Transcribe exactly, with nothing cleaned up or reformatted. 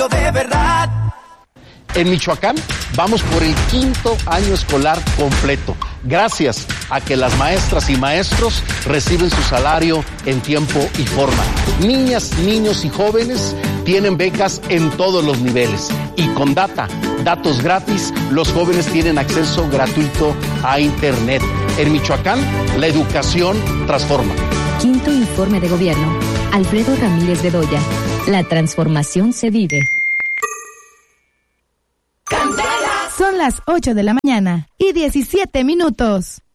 De verdad. En Michoacán vamos por el quinto año escolar completo, gracias a que las maestras y maestros reciben su salario en tiempo y forma. Niñas, niños y jóvenes tienen becas en todos los niveles y con data, datos gratis, los jóvenes tienen acceso gratuito a Internet. En Michoacán, la educación transforma. Quinto informe de gobierno. Alfredo Ramírez Bedoya. La transformación se vive. Son las ocho de la mañana y diecisiete minutos.